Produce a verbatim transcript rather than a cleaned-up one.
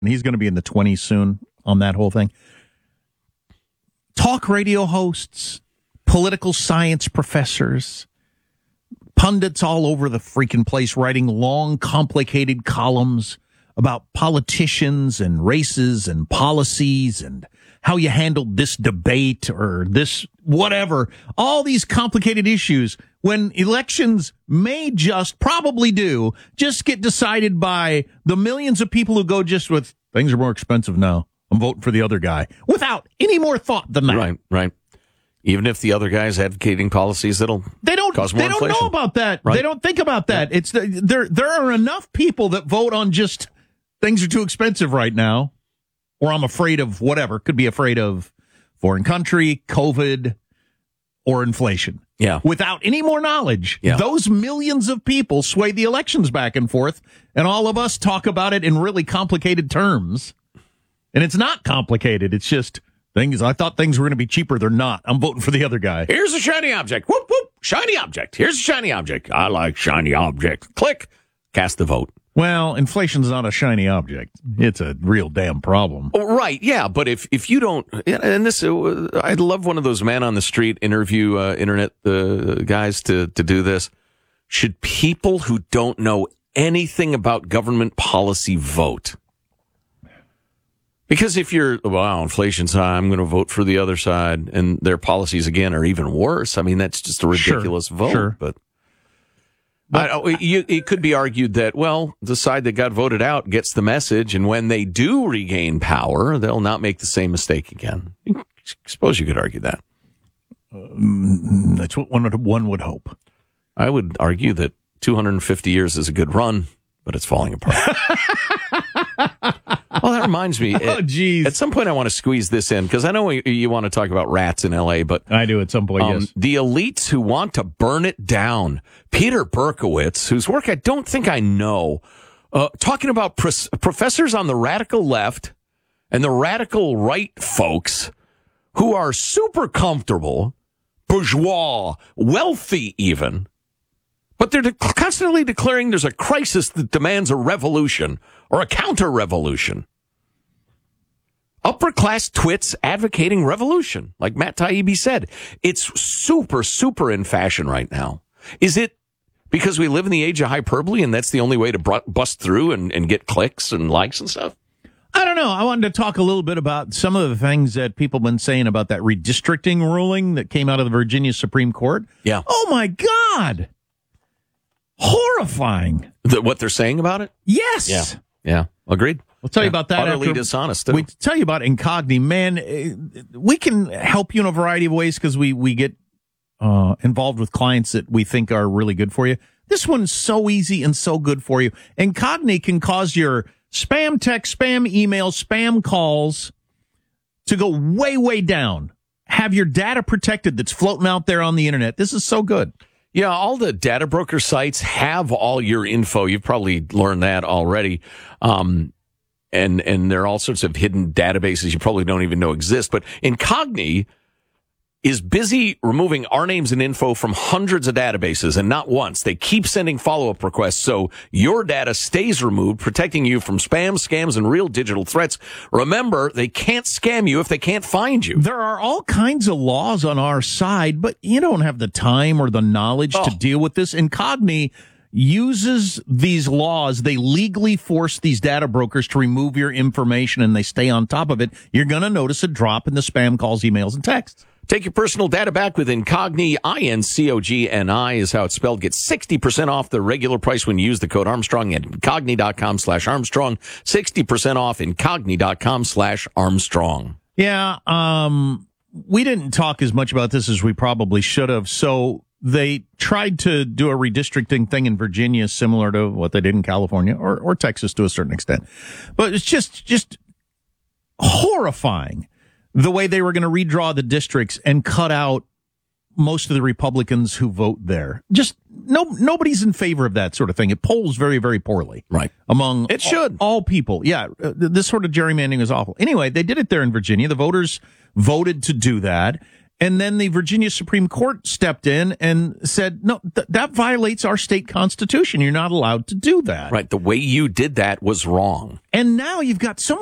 he's going to be in the twenties soon on that whole thing. Talk radio hosts, political science professors, pundits all over the freaking place writing long, complicated columns about politicians and races and policies and how you handled this debate or this whatever. All these complicated issues when elections may just, probably do, just get decided by the millions of people who go just with, things are more expensive now, I'm voting for the other guy, without any more thought than that. Right, right. Even if the other guy's advocating policies that'll they don't, cause more they don't inflation. know about that. Right. They don't think about that. Yeah. It's the, there. There are enough people that vote on just things are too expensive right now, or I'm afraid of whatever. Could be afraid of foreign country, COVID, or inflation. Yeah. Without any more knowledge, yeah. those millions of people sway the elections back and forth, and all of us talk about it in really complicated terms. And it's not complicated. It's just things. I thought things were going to be cheaper. They're not. I'm voting for the other guy. Here's a shiny object. Whoop, whoop. Shiny object. Here's a shiny object. I like shiny objects. Click. Cast the vote. Well, inflation's not a shiny object. It's a real damn problem. Oh, right. Yeah. But if, if you don't, and this, uh, I'd love one of those man on the street interview, uh, internet, uh, guys to, to do this. Should people who don't know anything about government policy vote? Because if you're, wow, inflation's high, I'm going to vote for the other side, and their policies, again, are even worse. I mean, that's just a ridiculous sure, vote. Sure. But, but I, you, it could be argued that, well, the side that got voted out gets the message, and when they do regain power, they'll not make the same mistake again. I suppose you could argue that. Um, that's what one would, one would hope. I would argue that two hundred fifty years is a good run, but it's falling apart. Well, that reminds me. Oh, geez. At some point, I want to squeeze this in, because I know you want to talk about rats in L A, but I do at some point, um, yes. The elites who want to burn it down. Peter Berkowitz, whose work I don't think I know, uh, talking about pr- professors on the radical left and the radical right folks who are super comfortable, bourgeois, wealthy even, but they're de- constantly declaring there's a crisis that demands a revolution or a counter-revolution. Upper-class twits advocating revolution, like Matt Taibbi said. It's super, super in fashion right now. Is it because we live in the age of hyperbole and that's the only way to br- bust through and, and get clicks and likes and stuff? I don't know. I wanted to talk a little bit about some of the things that people have been saying about that redistricting ruling that came out of the Virginia Supreme Court. Yeah. Oh, my God. Horrifying. The, what they're saying about it? Yes. Yeah. Yeah. Agreed. We'll tell yeah. you about that. Utterly after dishonest. Too. We tell you about Incogni. Man, we can help you in a variety of ways because we, we get uh, involved with clients that we think are really good for you. This one's so easy and so good for you. Incogni can cause your spam text, spam emails, spam calls to go way, way down. Have your data protected that's floating out there on the internet. This is so good. Yeah, all the data broker sites have all your info. You've probably learned that already. Um, and and there are all sorts of hidden databases you probably don't even know exist. But Incogni is busy removing our names and info from hundreds of databases, and not once. They keep sending follow-up requests, so your data stays removed, protecting you from spam, scams, and real digital threats. Remember, they can't scam you if they can't find you. There are all kinds of laws on our side, but you don't have the time or the knowledge oh. to deal with this. Incogni uses these laws. They legally force these data brokers to remove your information, and they stay on top of it. You're going to notice a drop in the spam calls, emails, and texts. Take your personal data back with Incogni. I N C O G N I is how it's spelled. Get sixty percent off the regular price when you use the code Armstrong at Incogni.com slash Armstrong. sixty percent off Incogni.com slash Armstrong. Yeah, um, we didn't talk as much about this as we probably should have. So they tried to do a redistricting thing in Virginia similar to what they did in California or, or Texas to a certain extent. But it's just, just horrifying the way they were going to redraw the districts and cut out most of the Republicans who vote there. Just no, nobody's in favor of that sort of thing. It polls very, very poorly. Right. Among it should. all, all people. Yeah. Uh, this sort of gerrymandering is awful. Anyway, they did it there in Virginia. The voters voted to do that. And then the Virginia Supreme Court stepped in and said, no, th- that violates our state constitution. You're not allowed to do that. Right. The way you did that was wrong. And now you've got so